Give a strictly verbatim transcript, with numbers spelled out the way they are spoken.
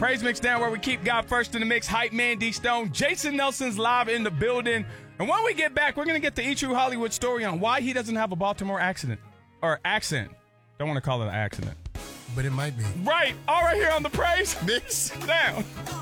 Praise Mix Down, where we keep God first in the mix. Hype man D Stone. Jason Nelson's live in the building. And when we get back, we're going to get the E True Hollywood story on why he doesn't have a Baltimore accent. Or accent. Don't want to call it an accident. But it might be. Right. All right here on the Praise Mix Down.